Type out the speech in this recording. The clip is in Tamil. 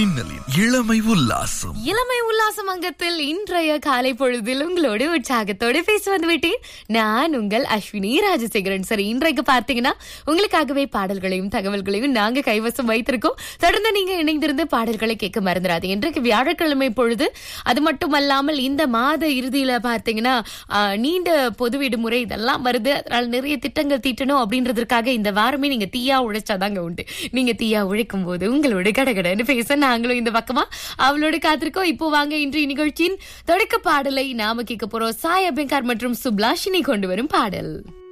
மின்னலின் இளமை உல்லாசம். இளமை உல்லாசம் அங்கத்தில் இன்றைய காலை பொழுதில் உங்களோடு உற்சாகத்தோடு பேச வந்து விட்டேன். நான் உங்கள் அஸ்வினி ராஜசேகரன். சரி, இன்றைக்கு பார்த்தீங்கன்னா உங்களுக்காகவே பாடல்களையும் தகவல்களையும் நாங்க கைவசம் வைத்திருக்கோம். தொடர்ந்து நீங்க இணைந்திருந்து பாடல்களை கேட்க மறந்துடாது. இன்றைக்கு வியாழக்கிழமை பொழுது. அது மட்டுமல்லாமல் இந்த மாத இறுதியில பார்த்தீங்கன்னா நீண்ட பொது விடுமுறை இதெல்லாம் வருது. அதனால நிறைய திட்டங்கள் தீட்டணும் அப்படின்றதுக்காக இந்த வாரமே நீங்க தீயா உழைச்சாதாங்க உண்டு. நீங்க தீயா உழைக்கும் போது உங்களோட கடகடன்னு பேச நாங்களும் இந்த பக்கமா அவளோட காத்திருக்கோம். இப்போ வாங்க இன்றைய நிகழ்ச்சியின் தொடக்க பாடலை நாம கேட்க போறோம். சாய் அபியங்கர் மற்றும் சுப்லாஷினி கொண்டு வரும் பாடல்.